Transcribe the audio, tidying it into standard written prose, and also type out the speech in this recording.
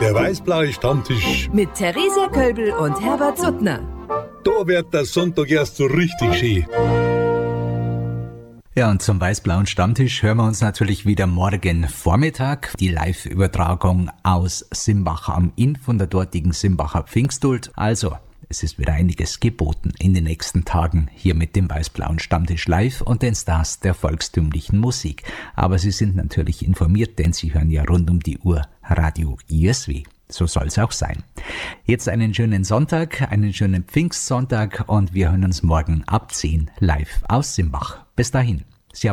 Der weißblaue Stammtisch. Mit Theresia Kölbel und Herbert Suttner. Da wird der Sonntag erst so richtig schön. Ja, und zum weißblauen Stammtisch hören wir uns natürlich wieder morgen Vormittag. Die Live-Übertragung aus Simbach am Inn von der dortigen Simbacher Pfingsthult. Also, es ist wieder einiges geboten in den nächsten Tagen hier mit dem weißblauen Stammtisch live und den Stars der volkstümlichen Musik. Aber Sie sind natürlich informiert, denn Sie hören ja rund um die Uhr Radio ISW. So soll es auch sein. Jetzt einen schönen Sonntag, einen schönen Pfingstsonntag und wir hören uns morgen ab 10 live aus Simbach. Bis dahin.